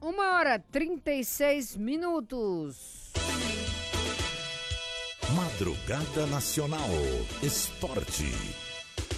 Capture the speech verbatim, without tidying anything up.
Uma hora trinta e seis minutos. Madrugada Nacional. Esporte.